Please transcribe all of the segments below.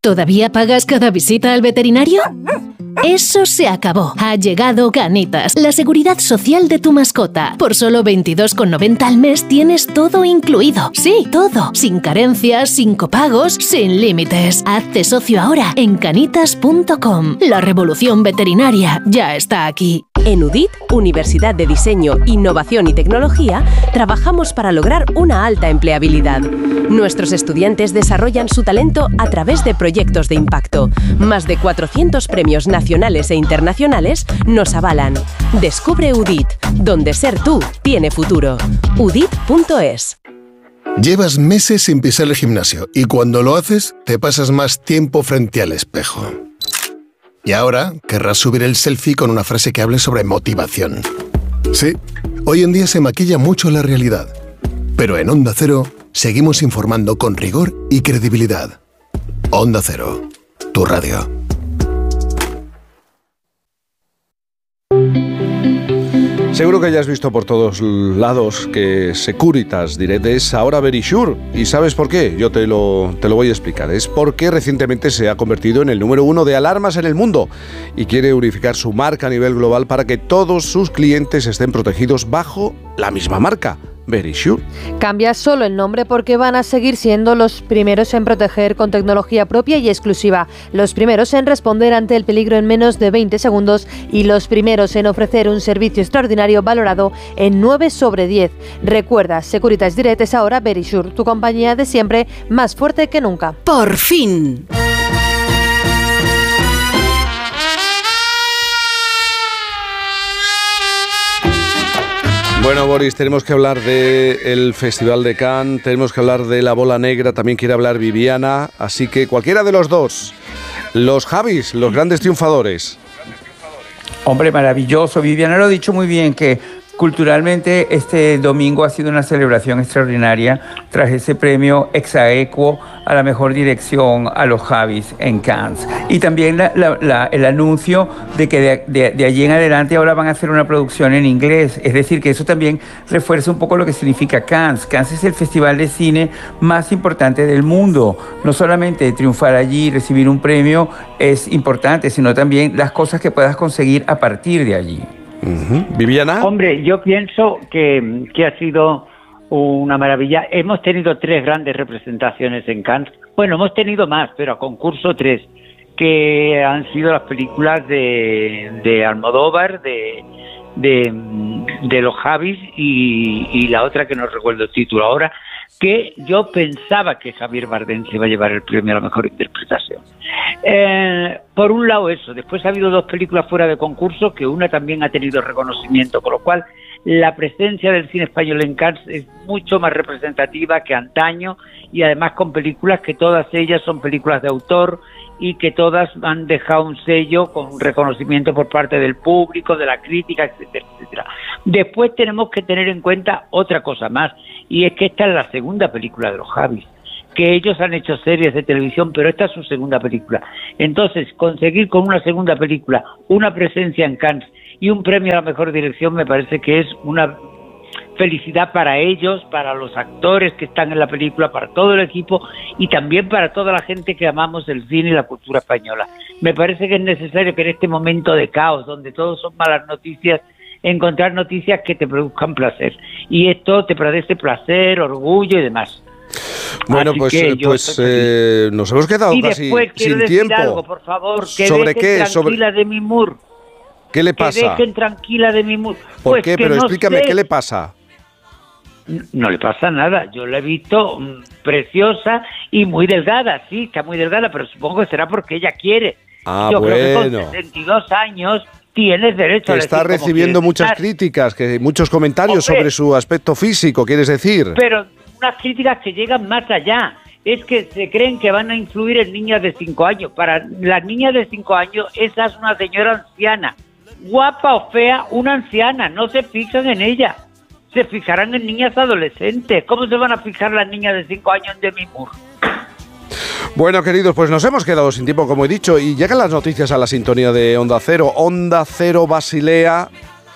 ¿Todavía pagas cada visita al veterinario? Eso se acabó. Ha llegado Canitas, la seguridad social de tu mascota. Por solo 22,90 al mes tienes todo incluido. Sí, todo. Sin carencias, sin copagos, sin límites. Hazte socio ahora en canitas.com. La revolución veterinaria ya está aquí. En UDIT, Universidad de Diseño, Innovación y Tecnología, trabajamos para lograr una alta empleabilidad. Nuestros estudiantes desarrollan su talento a través de proyectos de impacto. Más de 400 premios nacionales e internacionales nos avalan. Descubre UDIT, donde ser tú tiene futuro. udit.es. Llevas meses sin pisar el gimnasio y cuando lo haces te pasas más tiempo frente al espejo. Y ahora querrás subir el selfie con una frase que hable sobre motivación. Sí, hoy en día se maquilla mucho la realidad. Pero en Onda Cero seguimos informando con rigor y credibilidad. Onda Cero, tu radio. Seguro que ya has visto por todos lados que Securitas Direct es ahora Verisure. ¿Y sabes por qué? Yo te lo voy a explicar. Es porque recientemente se ha convertido en el número 1 de alarmas en el mundo y quiere unificar su marca a nivel global para que todos sus clientes estén protegidos bajo la misma marca. Verisure. Cambia solo el nombre porque van a seguir siendo los primeros en proteger con tecnología propia y exclusiva, los primeros en responder ante el peligro en menos de 20 segundos y los primeros en ofrecer un servicio extraordinario valorado en 9 sobre 10. Recuerda, Securitas Direct es ahora Verisure, tu compañía de siempre, más fuerte que nunca. ¡Por fin! Bueno, Boris, tenemos que hablar del Festival de Cannes, tenemos que hablar de la bola negra, también quiere hablar Viviana, así que cualquiera de los dos, los Javis, los grandes triunfadores. Hombre, maravilloso. Viviana lo ha dicho muy bien, que culturalmente este domingo ha sido una celebración extraordinaria tras ese premio ex aequo a la mejor dirección a los Javis en Cannes. Y también el anuncio de que de allí en adelante ahora van a hacer una producción en inglés. Es decir, que eso también refuerza un poco lo que significa Cannes. Cannes es el festival de cine más importante del mundo. No solamente triunfar allí y recibir un premio es importante, sino también las cosas que puedas conseguir a partir de allí. ¿Viviana? Hombre, yo pienso que ha sido una maravilla. Hemos tenido 3 grandes representaciones en Cannes. Bueno, hemos tenido más, pero a concurso 3, que han sido las películas de Almodóvar, de los Javis y la otra que no recuerdo el título ahora, que yo pensaba que Javier Bardem se iba a llevar el premio a la mejor interpretación. Por un lado eso, después ha habido 2 películas fuera de concurso, que una también ha tenido reconocimiento, con lo cual la presencia del cine español en Cannes es mucho más representativa que antaño, y además con películas que todas ellas son películas de autor y que todas han dejado un sello con un reconocimiento por parte del público, de la crítica, etcétera, etcétera. Después tenemos que tener en cuenta otra cosa más, y es que esta es la segunda película de los Javis, que ellos han hecho series de televisión, pero esta es su segunda película. Entonces, conseguir con una segunda película una presencia en Cannes y un premio a la mejor dirección me parece que es una felicidad para ellos, para los actores que están en la película, para todo el equipo y también para toda la gente que amamos el cine y la cultura española. Me parece que es necesario que en este momento de caos, donde todo son malas noticias, encontrar noticias que te produzcan placer. Y esto te produce placer, orgullo y demás. Bueno, pues nos hemos quedado y casi después quiero sin decir tiempo. Algo, por favor, que ¿Sobre dejen qué? tranquila Demi Moore. ¿Qué le pasa? Que dejen tranquila Demi Moore. ¿Por pues qué? que Pero no explícame, sé. ¿qué le pasa? No le pasa nada, yo la he visto preciosa y muy delgada, sí, está muy delgada, pero supongo que será porque ella quiere. Yo creo que con 62 años tienes derecho a elegir está recibiendo muchas críticas, muchos comentarios sobre su aspecto físico, ¿quieres decir? Pero unas críticas que llegan más allá. Es que se creen que van a influir en niñas de 5 años. Para las niñas de 5 años, esa es una señora anciana. Guapa o fea, una anciana. No se fijan en ella. Se fijarán en niñas adolescentes. ¿Cómo se van a fijar las niñas de 5 años en Demi Moore? Bueno, queridos, pues nos hemos quedado sin tiempo, como he dicho, y llegan las noticias a la sintonía de Onda Cero. Onda Cero Basilea.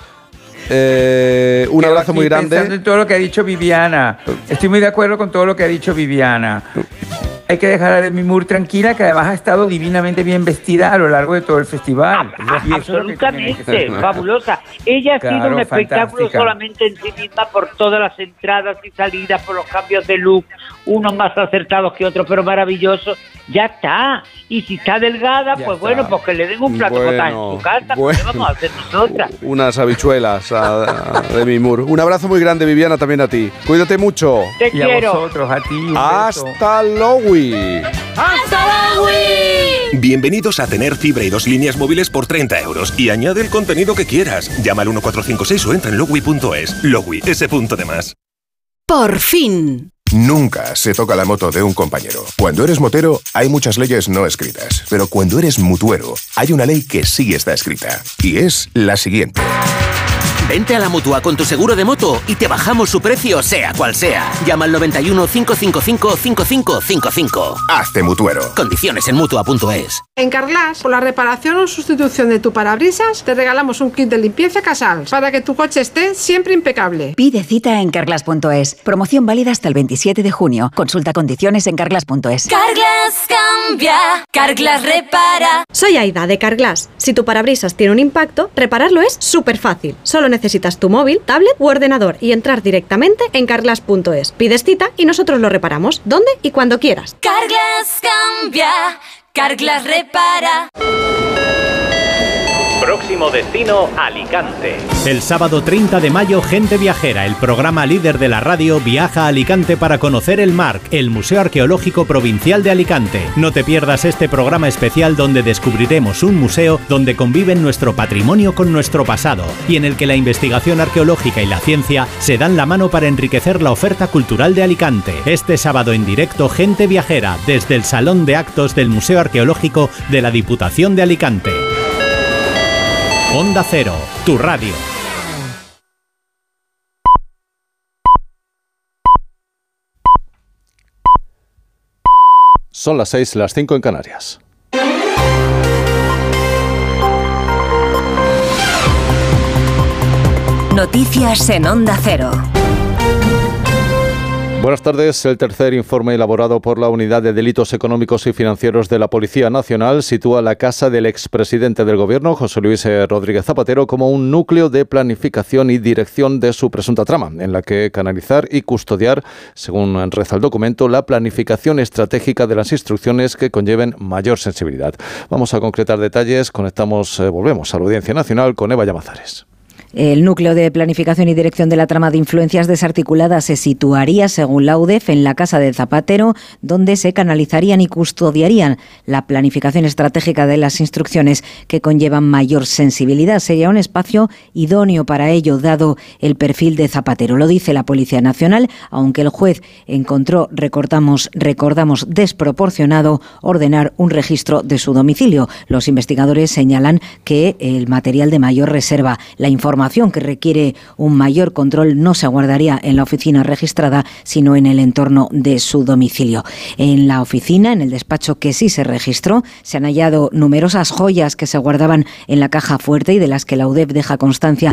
Un abrazo muy grande. Pensando en todo lo que ha dicho Viviana. Estoy muy de acuerdo con todo lo que ha dicho Viviana. hay que dejar a Demi Moore tranquila, que además ha estado divinamente bien vestida a lo largo de todo el festival. Y absolutamente, fabulosa. Ella ha sido un espectáculo solamente en sí misma por todas las entradas y salidas, por los cambios de look, unos más acertados que otros, pero maravilloso. Ya está. Y si está delgada, ya pues está. Bueno, pues que le den un plato de potaje en su casa, ¿qué vamos a hacer nosotras? Unas habichuelas a Demi Moore. Un abrazo muy grande, Viviana, también a ti. Cuídate mucho. Te quiero. A vosotros, a ti. Hasta luego. ¡Hasta luego! Bienvenidos a tener fibra y 2 líneas móviles por 30 euros. Y añade el contenido que quieras. Llama al 1456 o entra en Logui.es. Logui, ese punto de más. ¡Por fin! Nunca se toca la moto de un compañero. Cuando eres motero, hay muchas leyes no escritas. Pero cuando eres mutuero, hay una ley que sí está escrita. Y es la siguiente. Vente a la Mutua con tu seguro de moto y te bajamos su precio, sea cual sea. Llama al 91 555 5555. Hazte mutuero. Condiciones en Mutua.es. En Carglass, por la reparación o sustitución de tu parabrisas, te regalamos un kit de limpieza Casals para que tu coche esté siempre impecable. Pide cita en Carglass.es. Promoción válida hasta el 27 de junio. Consulta condiciones en Carglass.es. Carglass cambia, Carglass repara. Soy Aida de Carglass. Si tu parabrisas tiene un impacto, repararlo es súper fácil. Solo necesitas tu móvil, tablet u ordenador y entrar directamente en Carglass.es. Pides cita y nosotros lo reparamos donde y cuando quieras. Carglass cambia, Carglass repara. Próximo destino, Alicante. El sábado 30 de mayo, Gente Viajera, el programa líder de la radio, viaja a Alicante para conocer el MARC, el Museo Arqueológico Provincial de Alicante. No te pierdas este programa especial donde descubriremos un museo donde conviven nuestro patrimonio con nuestro pasado y en el que la investigación arqueológica y la ciencia se dan la mano para enriquecer la oferta cultural de Alicante. Este sábado en directo, Gente Viajera, desde el Salón de Actos del Museo Arqueológico de la Diputación de Alicante. Onda Cero, tu radio. Son las 6, las 5 en Canarias. Noticias en Onda Cero. Buenas tardes. El tercer informe elaborado por la Unidad de Delitos Económicos y Financieros de la Policía Nacional sitúa la casa del expresidente del Gobierno, José Luis Rodríguez Zapatero, como un núcleo de planificación y dirección de su presunta trama, en la que canalizar y custodiar, según reza el documento, la planificación estratégica de las instrucciones que conlleven mayor sensibilidad. Vamos a concretar detalles. Volvemos a la Audiencia Nacional con Eva Llamazares. El núcleo de planificación y dirección de la trama de influencias desarticuladas se situaría, según la UDEF, en la casa de Zapatero, donde se canalizarían y custodiarían la planificación estratégica de las instrucciones que conllevan mayor sensibilidad. Sería un espacio idóneo para ello, dado el perfil de Zapatero. Lo dice la Policía Nacional, aunque el juez encontró, recordamos, desproporcionado ordenar un registro de su domicilio. Los investigadores señalan que el material de mayor reserva, la información que requiere un mayor control, no se guardaría en la oficina registrada, sino en el entorno de su domicilio. En la oficina, en el despacho que sí se registró, se han hallado numerosas joyas que se guardaban en la caja fuerte y de las que la UDEF deja constancia